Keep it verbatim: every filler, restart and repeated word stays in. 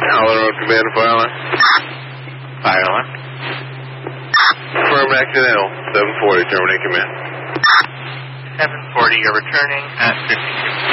Allen Road Command, fire alarm. Fire alarm. Firm accidental, seven forty, terminate command. seven forty, you're returning at fifty-two.